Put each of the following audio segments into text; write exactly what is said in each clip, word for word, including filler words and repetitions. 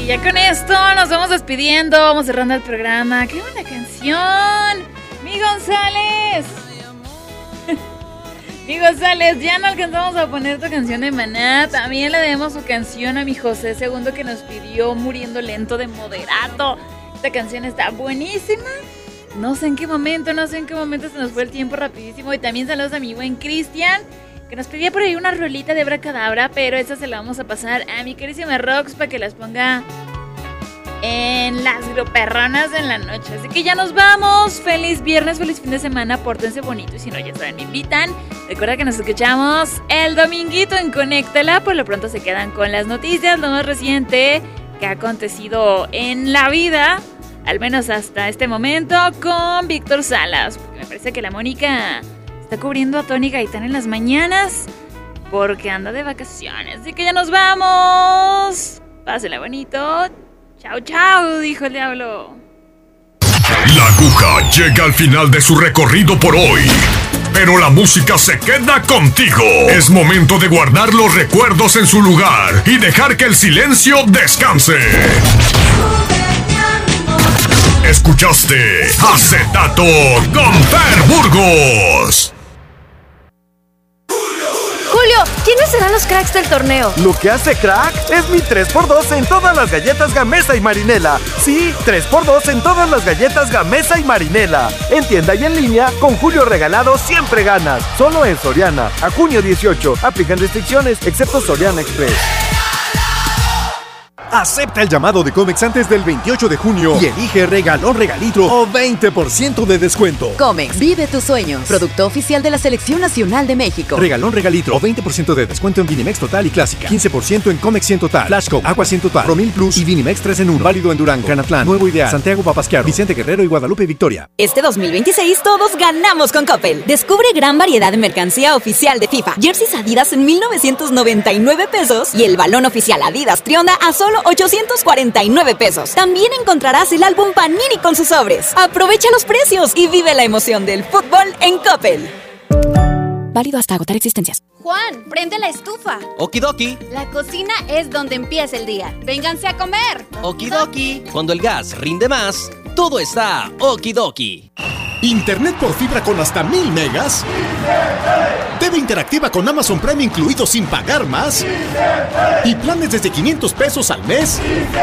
Y ya con esto nos vamos despidiendo, vamos cerrando el programa. ¡Qué buena canción! ¡Mi González! Mi González, ya no alcanzamos a poner tu canción de Maná. También le debemos su canción a mi José Segundo, que nos pidió Muriendo Lento de Moderato. Esta canción está buenísima. No sé en qué momento, no sé en qué momento se nos fue el tiempo rapidísimo. Y también saludos a mi buen Cristian, que nos pedía por ahí una rolita de Abracadabra, pero esa se la vamos a pasar a mi querísima Rox para que las ponga en las groperronas en la noche. Así que ya nos vamos. Feliz viernes, feliz fin de semana, pórtense bonito y si no, ya saben, me invitan. Recuerda que nos escuchamos el dominguito en Conéctala. Por lo pronto se quedan con las noticias, lo más reciente que ha acontecido en la vida, al menos hasta este momento, con Víctor Salas, porque me parece que la Mónica está cubriendo a Tony Gaitán en las mañanas porque anda de vacaciones. Así que ya nos vamos. Pásenla bonito. Chao, chao, dijo el diablo. La aguja llega al final de su recorrido por hoy, pero la música se queda contigo. Es momento de guardar los recuerdos en su lugar y dejar que el silencio descanse. Escuchaste Acetato con Fer Burgos. Julio, ¿quiénes serán los cracks del torneo? Lo que hace crack es mi tres por dos en todas las galletas Gamesa y Marinela. Sí, tres por dos en todas las galletas Gamesa y Marinela. En tienda y en línea, con Julio Regalado siempre ganas. Solo en Soriana. A junio dieciocho. Aplican restricciones, excepto Soriana Express. Acepta el llamado de Comex antes del veintiocho de junio y elige regalón regalitro o veinte por ciento de descuento. Comex, vive tus sueños. Producto oficial de la Selección Nacional de México. Regalón regalitro o veinte por ciento de descuento en Vinimex Total y Clásica. quince por ciento en Comex cien Total, Flashco, Agua cien Total, Promil Plus y Vinimex tres en uno. Válido en Durango, Canatlán, Nuevo Ideal, Santiago Papasquiaro, Vicente Guerrero y Guadalupe Victoria. Este dos mil veintiséis todos ganamos con Coppel. Descubre gran variedad de mercancía oficial de FIFA. Jerseys Adidas en mil novecientos noventa y nueve pesos y el balón oficial Adidas Trionda a solo ochocientos cuarenta y nueve pesos. También encontrarás el álbum Panini con sus sobres. Aprovecha los precios y vive la emoción del fútbol en Coppel. Válido hasta agotar existencias. Juan, prende la estufa. Okidoki. La cocina es donde empieza el día. Vénganse a comer. Okidoki. Cuando el gas rinde más, todo está okidoki. Internet por fibra con hasta mil megas. T V interactiva con Amazon Prime incluido sin pagar más. Y planes desde quinientos pesos al mes.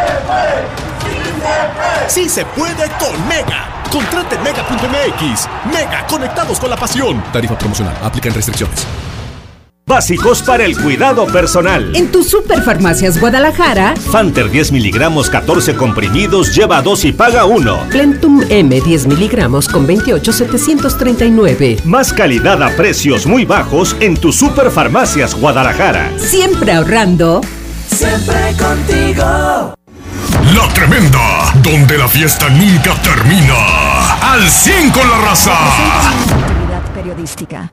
Sí se puede con Mega. Contrate mega punto m x. Mega, conectados con la pasión. Tarifa promocional. Aplican restricciones. Básicos para el cuidado personal. En tu Superfarmacias Guadalajara, Fanter diez miligramos, catorce comprimidos, lleva dos y paga uno. Plentum M diez miligramos con veintiocho setecientos treinta y nueve. Más calidad a precios muy bajos en tu Superfarmacias Guadalajara. Siempre ahorrando. Siempre contigo. La Tremenda, donde la fiesta nunca termina. Al cien con la raza. Periodística.